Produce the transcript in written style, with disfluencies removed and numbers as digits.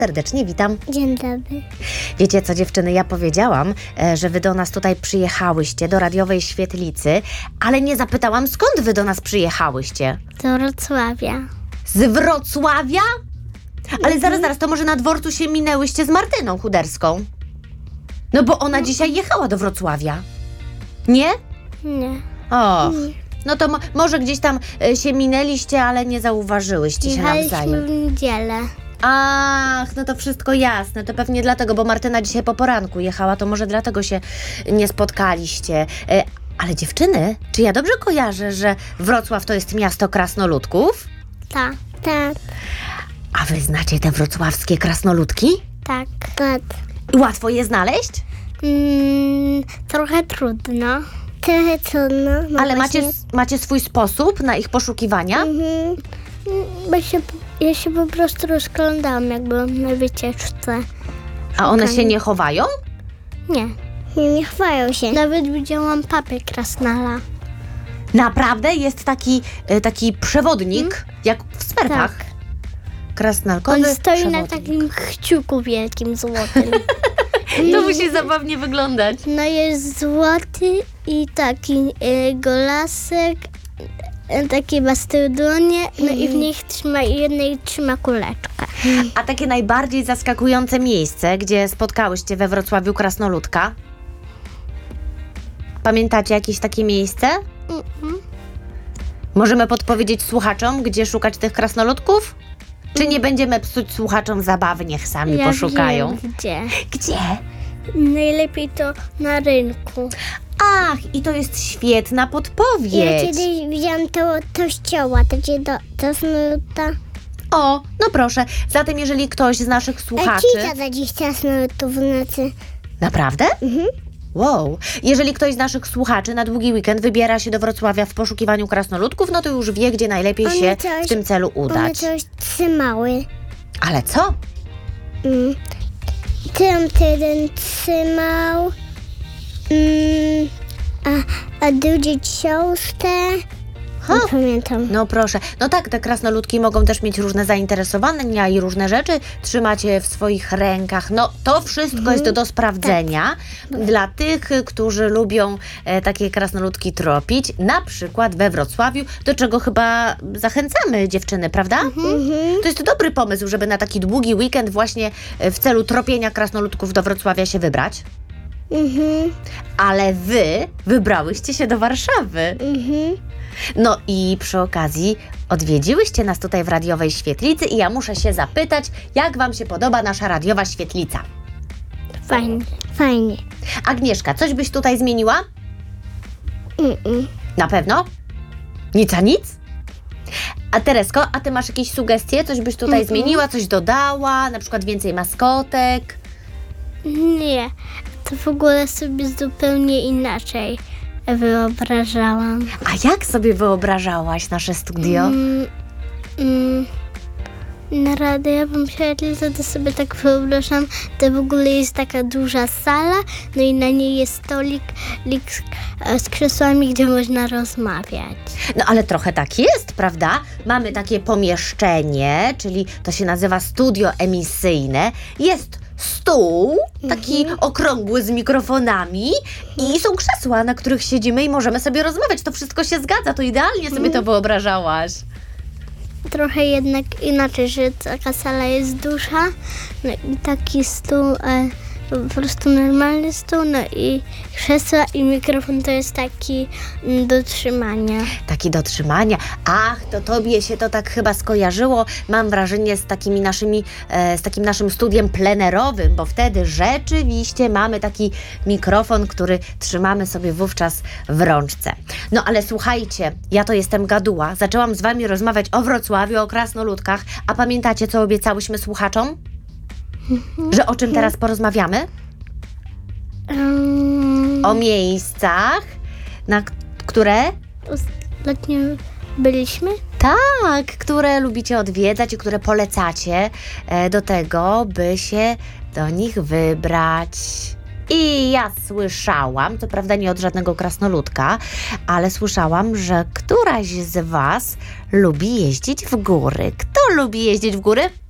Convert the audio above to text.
Serdecznie witam. Dzień dobry. Wiecie co, dziewczyny, ja powiedziałam, że wy do nas tutaj przyjechałyście, do radiowej świetlicy, ale nie zapytałam, skąd wy do nas przyjechałyście. Do Wrocławia. Z Wrocławia? Ale zaraz, to może na dworcu się minęłyście z Martyną Chuderską? No bo ona dzisiaj jechała do Wrocławia. Nie? Nie. Och, no to może gdzieś tam się minęliście, ale nie zauważyłyście się Jechaliśmy nawzajem. w niedzielę. Ach, no to wszystko jasne, to pewnie dlatego, bo Martyna dzisiaj po poranku jechała, to może dlatego się nie spotkaliście. Ale dziewczyny, czy ja dobrze kojarzę, że Wrocław to jest miasto krasnoludków? Tak. Tak. A wy znacie te wrocławskie krasnoludki? Tak. Tak. I łatwo je znaleźć? Trochę trudno. Trochę trudno. No Ale właśnie. macie swój sposób na ich poszukiwania? Bo ja się po prostu rozglądałam, jak byłam na wycieczce. A one się nie chowają? Nie. Nie chwają się. Nawet widziałam papę krasnala. Naprawdę? Jest taki przewodnik, jak w smerfach. Tak. Krasnalkowy On stoi przewodnik. na takim kciuku wielkim złotym. To musi zabawnie wyglądać. No jest złoty i taki golasek, takie bastydonie, no i w nich jednej trzyma kuleczkę. A takie najbardziej zaskakujące miejsce, gdzie spotkałyście we Wrocławiu krasnoludka? Pamiętacie jakieś takie miejsce? Możemy podpowiedzieć słuchaczom, gdzie szukać tych krasnoludków? Czy nie będziemy psuć słuchaczom zabawy, niech sami Ja poszukają? wiem, gdzie. Gdzie? Najlepiej to na rynku. Ach, i to jest świetna Ja podpowiedź. kiedyś widziałam to kościoła, to gdzie to snuta. O, no proszę. Zatem jeżeli ktoś z naszych słuchaczy... Ci za 20 snutów w nocy. Naprawdę? Wow. Jeżeli ktoś z naszych słuchaczy na długi weekend wybiera się do Wrocławia w poszukiwaniu krasnoludków, no to już wie, gdzie najlepiej się w tym celu One udać. coś trzymały. Ale co? Jeden trzymał, a drugi siostrę. Nie pamiętam. No proszę. No tak, te krasnoludki mogą też mieć różne zainteresowania i różne rzeczy trzymać w swoich rękach. No to wszystko jest do sprawdzenia dla tych, którzy lubią takie krasnoludki tropić, na przykład we Wrocławiu, do czego chyba zachęcamy dziewczyny, prawda? To jest dobry pomysł, żeby na taki długi weekend właśnie w celu tropienia krasnoludków do Wrocławia się wybrać. Ale wy wybrałyście się do Warszawy. No i przy okazji odwiedziłyście nas tutaj w radiowej świetlicy i ja muszę się zapytać, jak wam się podoba nasza radiowa świetlica? Fajnie. Fajnie. Agnieszka, coś byś tutaj zmieniła? Na pewno? Nic a nic? A Teresko, a ty masz jakieś sugestie? Coś byś tutaj zmieniła, coś dodała? Na przykład więcej maskotek? Nie, to w ogóle sobie zupełnie inaczej wyobrażałam. A jak sobie wyobrażałaś nasze studio? Na radę w świetlicy to sobie tak wyobrażam, to w ogóle jest taka duża sala, no i na niej jest stolik z krzesłami, gdzie można rozmawiać. No ale trochę tak jest, prawda? Mamy takie pomieszczenie, czyli to się nazywa studio emisyjne. Jest stół, taki okrągły z mikrofonami i są krzesła, na których siedzimy i możemy sobie rozmawiać. To wszystko się zgadza, to idealnie sobie to wyobrażałaś. Trochę jednak inaczej, że taka sala jest duża, no i taki stół, po prostu normalny stół, no i krzesła i mikrofon to jest taki do trzymania. Taki do trzymania. Ach, to tobie się to tak chyba skojarzyło, mam wrażenie, z takim naszym studiem plenerowym, bo wtedy rzeczywiście mamy taki mikrofon, który trzymamy sobie wówczas w rączce. No ale słuchajcie, ja to jestem gaduła. Zaczęłam z wami rozmawiać o Wrocławiu, o krasnoludkach, a pamiętacie, co obiecałyśmy słuchaczom? Że o czym teraz porozmawiamy? O miejscach, na które... Ostatnio byliśmy? Tak, które lubicie odwiedzać i które polecacie do tego, by się do nich wybrać. I ja słyszałam, co prawda nie od żadnego krasnoludka, ale słyszałam, że któraś z was lubi jeździć w góry. Kto lubi jeździć w góry?